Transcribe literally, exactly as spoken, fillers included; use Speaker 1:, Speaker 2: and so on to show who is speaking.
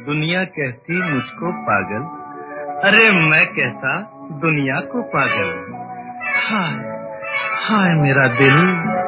Speaker 1: दुनिया कहती मुझको पागल, अरे मैं कहता दुनिया को पागल। हाय हाय मेरा दिल,